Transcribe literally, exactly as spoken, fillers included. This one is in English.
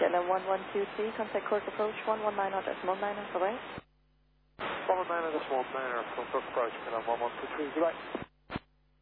Vietnam one one two three, contact Cork approach one one nine decimal nine, bye-bye. one one nine decimal nine, Cork approach, Vietnam one one two three, goodbye.